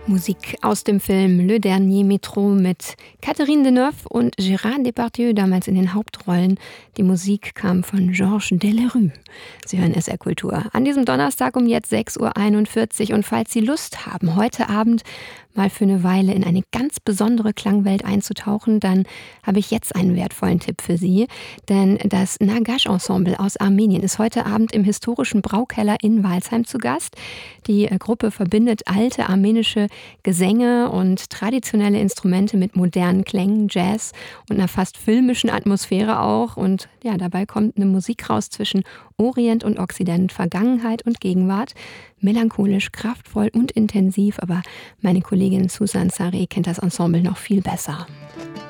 Musik aus dem Film Le Dernier Métro mit Catherine Deneuve und Gérard Depardieu damals in den Hauptrollen. Die Musik kam von Georges Delerue. Sie hören SR Kultur. An diesem Donnerstag um jetzt 6:41 Uhr. Und falls Sie Lust haben, heute Abend mal für eine Weile in eine ganz besondere Klangwelt einzutauchen, dann habe ich jetzt einen wertvollen Tipp für Sie. Denn das Nagash-Ensemble aus Armenien ist heute Abend im historischen Braukeller in Walsheim zu Gast. Die Gruppe verbindet alte armenische Gesänge und traditionelle Instrumente mit modernen Klängen, Jazz und einer fast filmischen Atmosphäre auch. Und ja, dabei kommt eine Musik raus zwischen Orient und Okzident, Vergangenheit und Gegenwart. Melancholisch, kraftvoll und intensiv, aber meine Kollegin Susan Sareh kennt das Ensemble noch viel besser.